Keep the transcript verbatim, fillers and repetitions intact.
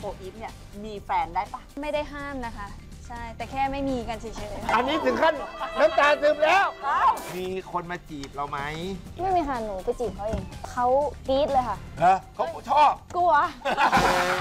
อีฟเนี่ยมีแฟนได้ปะไม่ได้ห้ามนะคะ ใช่ แต่แค่ไม่มีกันเฉยๆอันนี้ถึงขั้นน้ำตาซึมแล้วอ้าวมีคนมาจีบเราไหมไม่มีค่ะหนูไปจีบเขาเอง เขากรี๊ดเลยค่ะเหรอเขาชอบกลัว